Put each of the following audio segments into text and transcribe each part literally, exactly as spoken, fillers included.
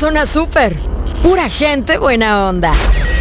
zona súper. Pura gente buena onda.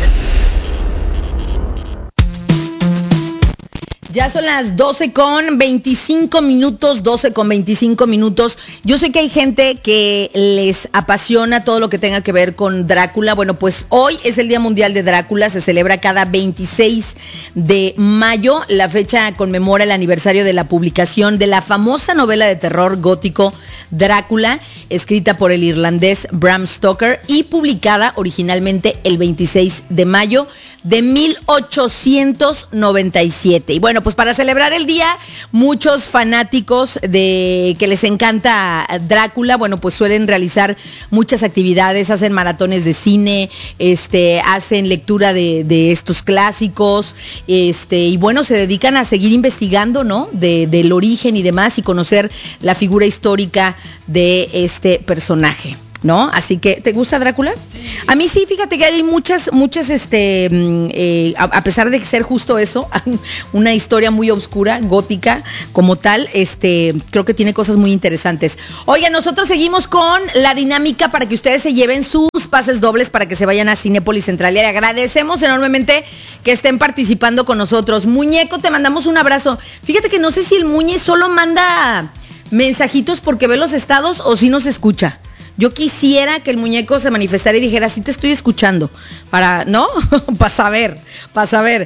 Ya son las doce con veinticinco minutos, doce con veinticinco minutos. Yo sé que hay gente que les apasiona todo lo que tenga que ver con Drácula. Bueno, pues hoy es el Día Mundial de Drácula, se celebra cada veintiséis de mayo. La fecha conmemora el aniversario de la publicación de la famosa novela de terror gótico Drácula, escrita por el irlandés Bram Stoker y publicada originalmente el veintiséis de mayo de mil ochocientos noventa y siete. Y bueno, pues para celebrar el día, muchos fanáticos de que les encanta Drácula, bueno, pues suelen realizar muchas actividades, hacen maratones de cine, este, hacen lectura de, de estos clásicos, este, y bueno, se dedican a seguir investigando, ¿no? De, del origen y demás, y conocer la figura histórica de este personaje, ¿no? Así que, ¿te gusta Drácula? Sí. A mí sí, fíjate que hay muchas, muchas, este, eh, a, a pesar de ser justo eso, una historia muy oscura, gótica, como tal, este, creo que tiene cosas muy interesantes. Oigan, nosotros seguimos con la dinámica para que ustedes se lleven sus pases dobles para que se vayan a Cinépolis Centralia. Le agradecemos enormemente que estén participando con nosotros. Muñeco, te mandamos un abrazo. Fíjate que no sé si el Muñe solo manda mensajitos porque ve los estados o si nos escucha. Yo quisiera que el muñeco se manifestara y dijera, sí te estoy escuchando, para, ¿no? para saber, para saber.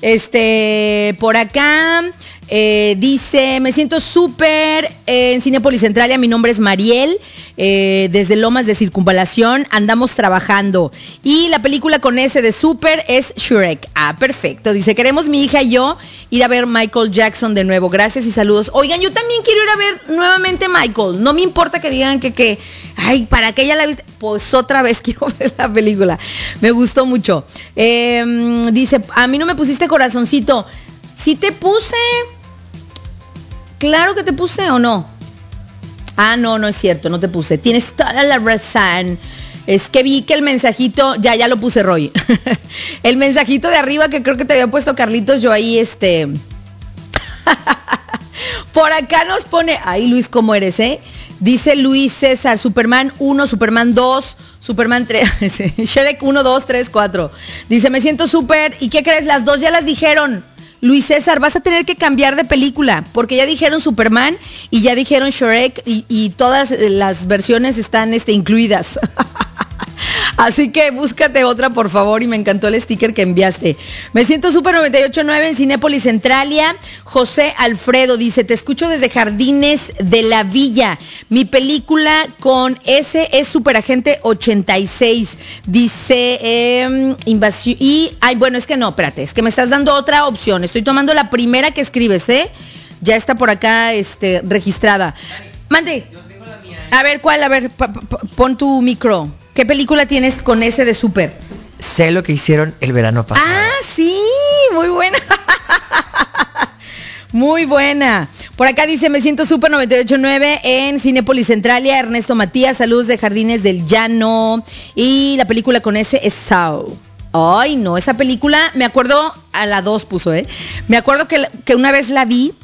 Este, por acá, eh, dice, me siento súper eh, en Cinépolis Centralia, mi nombre es Mariel, eh, desde Lomas de Circunvalación, andamos trabajando. Y la película con ese de súper es Shrek. Ah, perfecto. Dice, queremos mi hija y yo ir a ver Michael Jackson de nuevo. Gracias y saludos. Oigan, yo también quiero ir a ver nuevamente Michael. No me importa que digan que, que ay, ¿para qué ya la viste? Pues otra vez quiero ver la película. Me gustó mucho. Eh, dice, a mí no me pusiste corazoncito. ¿Sí te puse? Claro que te puse, ¿o no? Ah, no, no es cierto, no te puse. Tienes toda la razón. Es que vi que el mensajito, ya, ya lo puse, Roy. El mensajito de arriba que creo que te había puesto Carlitos, yo ahí, este... Por acá nos pone, ay Luis, ¿cómo eres, eh? Dice Luis César, Superman uno, Superman dos, Superman tres, Shrek uno, dos, tres, cuatro. Dice, me siento súper, ¿y qué crees? Las dos ya las dijeron. Luis César, vas a tener que cambiar de película, porque ya dijeron Superman y ya dijeron Shrek y, y todas las versiones están este, incluidas. Así que búscate otra, por favor, y me encantó el sticker que enviaste. Me siento súper noventa y ocho punto nueve en Cinépolis Centralia. José Alfredo dice, te escucho desde Jardines de la Villa. Mi película con ese es Superagente ochenta y seis. Dice, eh, invasión, y, ay, bueno, es que no, espérate, es que me estás dando otra opción. Estoy tomando la primera que escribes, ¿eh? Ya está por acá, este, registrada. Mande. Yo tengo la mía, ¿eh? A ver, ¿cuál? A ver, pa, pa, pon tu micro. ¿Qué película tienes con ese de súper? Sé lo que hicieron el verano pasado. Ah, sí, muy buena. Muy buena. Por acá dice, me siento súper noventa y ocho punto nueve en Cinépolis Centralia. Ernesto Matías, saludos de Jardines del Llano. Y la película con ese es Saw. Ay, no, esa película, me acuerdo, a la dos puso, ¿eh? Me acuerdo que, que una vez la vi,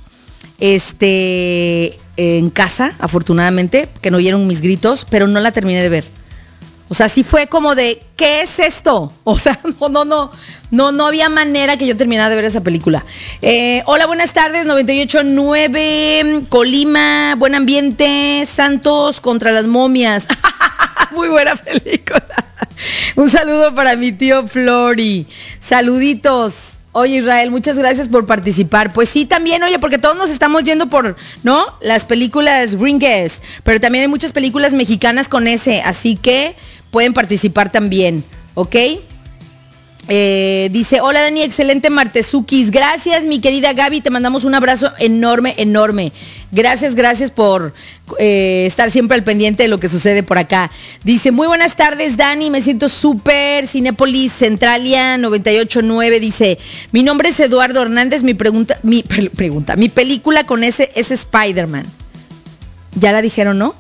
este, en casa, afortunadamente, que no oyeron mis gritos, pero no la terminé de ver. O sea, sí fue como de, ¿qué es esto? O sea, no, no, no, no, no había manera que yo terminara de ver esa película. Eh, hola, buenas tardes, noventa y ocho punto nueve, Colima, buen ambiente, Santos contra las momias. Muy buena película. Un saludo para mi tío Flori. Saluditos. Oye, Israel, muchas gracias por participar. Pues sí, también, oye, porque todos nos estamos yendo por, ¿no? Las películas gringas, pero también hay muchas películas mexicanas con ese, así que pueden participar también, ¿ok? Eh, dice, hola Dani, excelente martesukis. Gracias, mi querida Gaby, te mandamos un abrazo enorme, enorme. Gracias, gracias por eh, estar siempre al pendiente de lo que sucede por acá. Dice, muy buenas tardes, Dani, me siento súper. Cinépolis Centralia noventa y ocho punto nueve, dice, mi nombre es Eduardo Hernández, mi pregunta, mi pre- pregunta, mi película con ese es Spider-Man. Ya la dijeron, ¿no?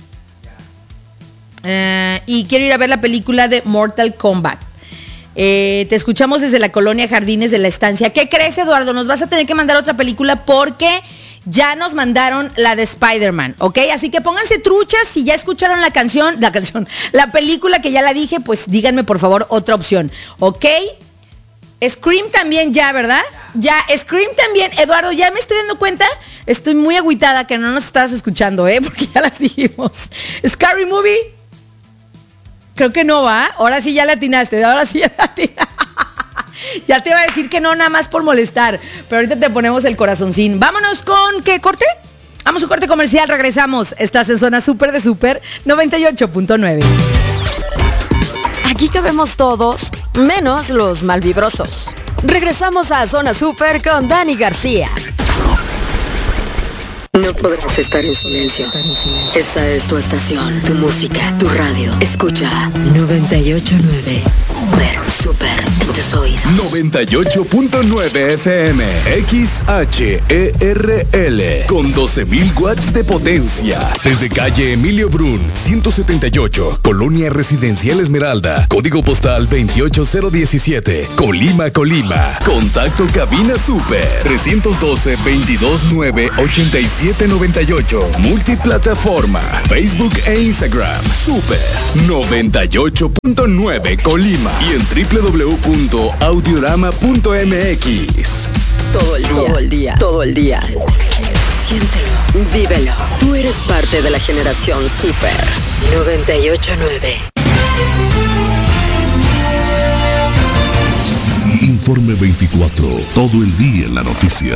Uh, y quiero ir a ver la película de Mortal Kombat. Eh, te escuchamos desde la colonia Jardines de la Estancia. ¿Qué crees, Eduardo? Nos vas a tener que mandar otra película porque ya nos mandaron la de Spider-Man, ¿ok? Así que pónganse truchas, si ya escucharon la canción, la canción, la película que ya la dije, pues díganme por favor otra opción, ¿ok? Scream también ya, ¿verdad? Ya, Scream también. Eduardo, ya me estoy dando cuenta, estoy muy agüitada que no nos estás escuchando, ¿eh? Porque ya las dijimos. Scary Movie, creo que no va. Ahora sí ya la atinaste, ahora sí ya la atinaste. Ya te iba a decir que no, nada más por molestar, pero ahorita te ponemos el corazoncín. Vámonos con, ¿qué corte? Vamos a un corte comercial, regresamos. Estás en Zona Super de Super noventa y ocho punto nueve. Aquí cabemos todos, menos los malvibrosos. Regresamos a Zona Super con Dani García. No podrás estar en silencio. Esta es tu estación, tu música, tu radio. Escucha noventa y ocho punto nueve. Super en tus oídos. noventa y ocho punto nueve F M. X H E R L. Con doce mil watts de potencia. Desde calle Emilio Brun, ciento setenta y ocho. Colonia Residencial Esmeralda. Código postal veintiocho cero diecisiete. Colima, Colima. Contacto cabina super. trescientos doce, veintidós nueve, ochenta y siete noventa y ocho. Multiplataforma. Facebook e Instagram. Super noventa y ocho punto nueve Colima. Y en doble u doble u doble u punto audiorama punto m x. Todo el día, todo el día, todo el día. Siéntelo, vívelo. Tú eres parte de la generación Super noventa y ocho punto nueve. Informe veinticuatro. Todo el día en la noticia.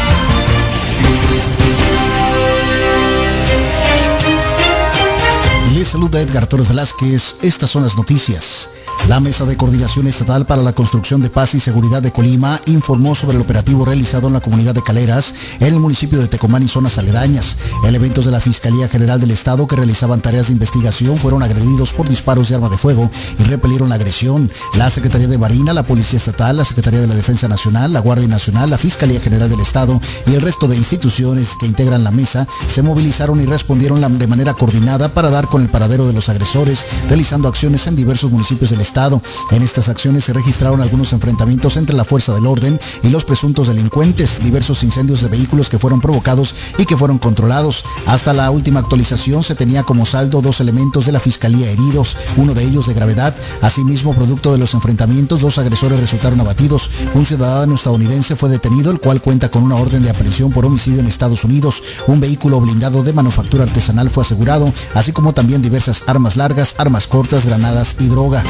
Les saluda Edgar Torres Velázquez. Estas son las noticias. La Mesa de Coordinación Estatal para la Construcción de Paz y Seguridad de Colima informó sobre el operativo realizado en la comunidad de Caleras, en el municipio de Tecomán y zonas aledañas. Elementos de la Fiscalía General del Estado que realizaban tareas de investigación fueron agredidos por disparos de arma de fuego y repelieron la agresión. La Secretaría de Marina, la Policía Estatal, la Secretaría de la Defensa Nacional, la Guardia Nacional, la Fiscalía General del Estado y el resto de instituciones que integran la mesa se movilizaron y respondieron de manera coordinada para dar con el paradero de los agresores, realizando acciones en diversos municipios del Estado. En estas acciones se registraron algunos enfrentamientos entre la fuerza del orden y los presuntos delincuentes, diversos incendios de vehículos que fueron provocados y que fueron controlados. Hasta la última actualización se tenía como saldo dos elementos de la Fiscalía heridos, uno de ellos de gravedad. Asimismo, producto de los enfrentamientos, dos agresores resultaron abatidos. Un ciudadano estadounidense fue detenido, el cual cuenta con una orden de aprehensión por homicidio en Estados Unidos. Un vehículo blindado de manufactura artesanal fue asegurado, así como también diversas armas largas, armas cortas, granadas y droga.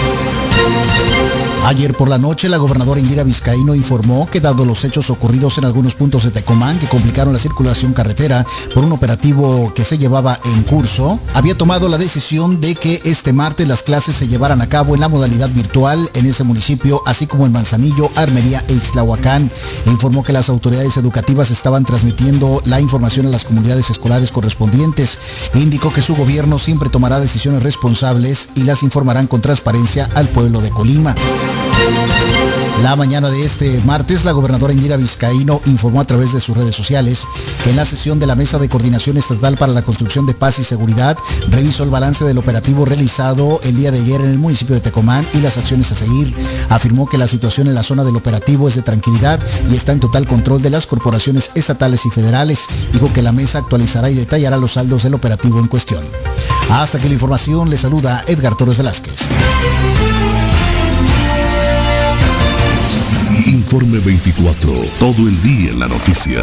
Ayer por la noche, la gobernadora Indira Vizcaíno informó que, dado los hechos ocurridos en algunos puntos de Tecomán que complicaron la circulación carretera por un operativo que se llevaba en curso, había tomado la decisión de que este martes las clases se llevaran a cabo en la modalidad virtual en ese municipio, así como en Manzanillo, Armería e Ixtlahuacán. E informó que las autoridades educativas estaban transmitiendo la información a las comunidades escolares correspondientes. Indicó que su gobierno siempre tomará decisiones responsables y las informarán con transparencia al pueblo de Colima. La mañana de este martes, la gobernadora Indira Vizcaíno informó a través de sus redes sociales que en la sesión de la Mesa de Coordinación Estatal para la Construcción de Paz y Seguridad revisó el balance del operativo realizado el día de ayer en el municipio de Tecomán y las acciones a seguir. Afirmó que la situación en la zona del operativo es de tranquilidad y está en total control de las corporaciones estatales y federales. Dijo que la mesa actualizará y detallará los saldos del operativo en cuestión. Hasta aquí la información, le saluda Edgar Torres Velázquez. Informe veinticuatro. Todo el día en la noticia.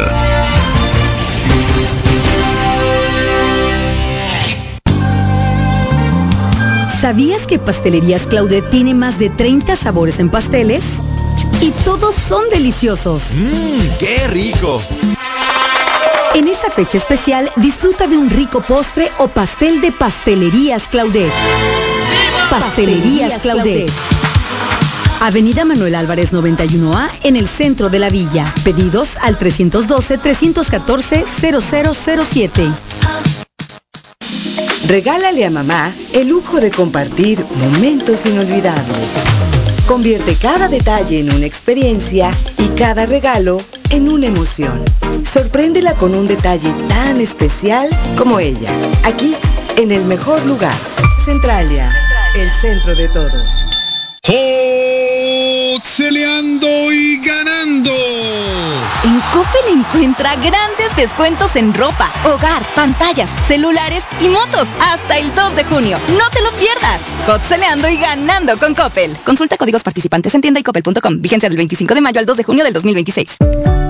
¿Sabías que Pastelerías Claudet tiene más de treinta sabores en pasteles? Y todos son deliciosos. ¡Mmm, qué rico! En esta fecha especial, disfruta de un rico postre o pastel de Pastelerías Claudet. Pastelerías Claudet. Avenida Manuel Álvarez noventa y uno A, en el centro de la villa. Pedidos al trescientos doce, trescientos catorce, cero cero cero siete. Regálale a mamá el lujo de compartir momentos inolvidables. Convierte cada detalle en una experiencia y cada regalo en una emoción. Sorpréndela con un detalle tan especial como ella. Aquí, en el mejor lugar. Centralia, el centro de todo. ¡Jotzeleando y ganando! En Coppel encuentra grandes descuentos en ropa, hogar, pantallas, celulares y motos hasta el dos de junio. ¡No te lo pierdas! Cotzeleando y ganando con Coppel. Consulta códigos participantes en tienda y coppel punto com. Vigencia del veinticinco de mayo al dos de junio del dos mil veintiséis.